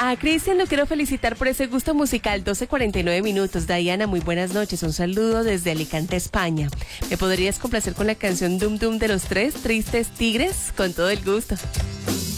A Cristian lo quiero felicitar por ese gusto musical, 12:49 minutos. Diana, muy buenas noches, un saludo desde Alicante, España. ¿Me podrías complacer con la canción Dum Dum de los Tres Tristes Tigres? Con todo el gusto.